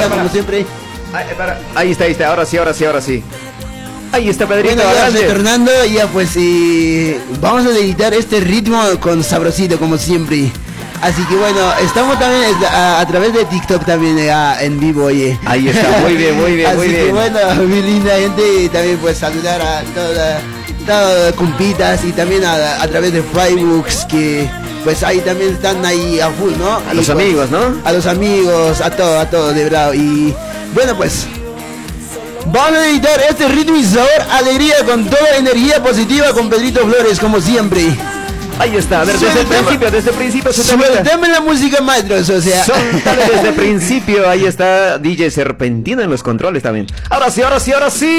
alegría, como siempre. Ahí está, ahora sí. Ahí está, Pedrito. Bueno, ya retornando, ya pues vamos a dedicar este ritmo con sabrosito, como siempre. Así que bueno, estamos también a través de TikTok también en vivo, oye. Ahí está, muy bien. Así que bueno, mi linda gente, también pues saludar a todas compitas y también a través de Facebook, que pues ahí también están ahí a full, ¿no? A los amigos, ¿no? A los amigos, a todos, de verdad. Y bueno, pues vamos a editar este ritmo y sabor, alegría con toda energía positiva con Pedrito Flores, como siempre. Ahí está, a ver, desde el principio. Suéltame la música, maestros, o sea. Suéltale desde el principio, ahí está DJ Serpentina en los controles también. Ahora sí.